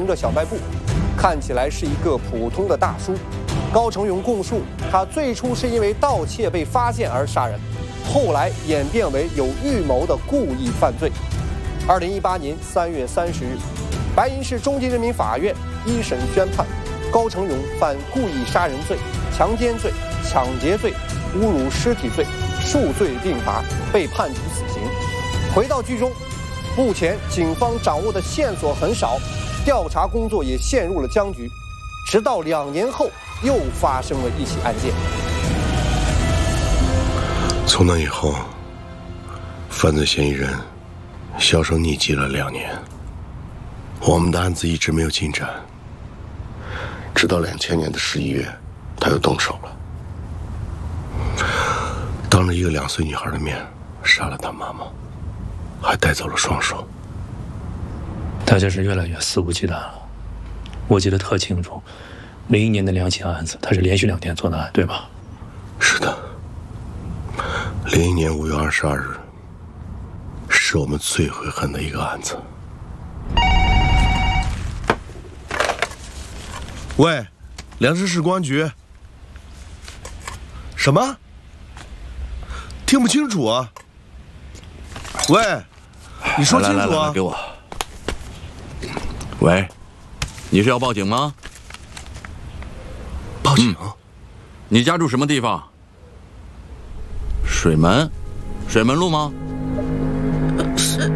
着小卖部，看起来是一个普通的大叔。高成勇供述，他最初是因为盗窃被发现而杀人，后来演变为有预谋的故意犯罪。2018年3月30日，白银市中级人民法院一审宣判，高成勇犯故意杀人罪、强奸罪、抢劫罪、侮辱尸体罪，数罪并罚，被判处死刑。回到剧中，目前警方掌握的线索很少，调查工作也陷入了僵局。直到2年后，又发生了一起案件。 从那以后，犯罪嫌疑人销声匿迹了2年，我们的案子一直没有进展。直到2000年的11月，他又动手了，当着一个2岁女孩的面杀了她妈妈，还带走了双手。 他就是越来越肆无忌惮了。我记得特清楚，01年的2起案子，他是连续2天做的案，对吧？ 是的。01年5月22日，是我们最悔恨的一个案子。 喂，良知市公安局。什么？听不清楚啊。喂，你说清楚啊！ 来，给我。喂，你是要报警吗？ 报警？ 你家住什么地方？水门路吗？ 是。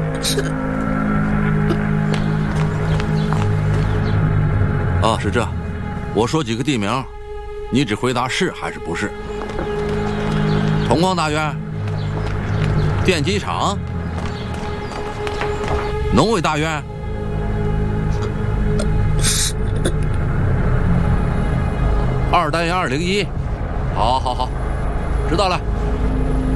啊，是这。我说几个地名，你只回答是还是不是。同光大院、电机厂、农委大院。2单元201，好，知道了。